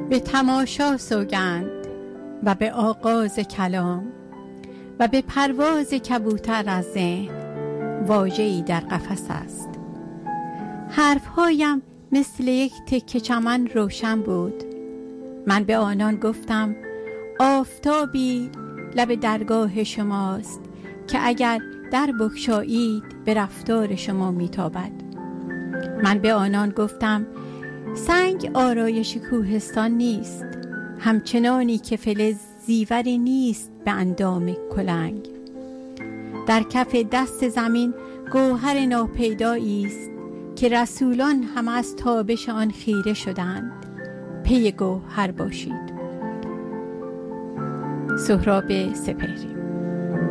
به تماشا سوگند و به آغاز کلام و به پرواز کبوتر از ذهن واژه‌ای در قفس است. حرفهایم مثل یک تکه چمن روشن بود. من به آنان گفتم آفتابی لب درگاه شماست که اگر در بگشایید به رفتار شما میتابد. من به آنان گفتم سنگ آرایش کوهستان نیست، همچنانی که فلز زیوری نیست به اندام کلنگ. در کف دست زمین گوهر ناپیدایی است که رسولان هم از تابش آن خیره شدند. پی گوهر باشید. سهراب سپهری.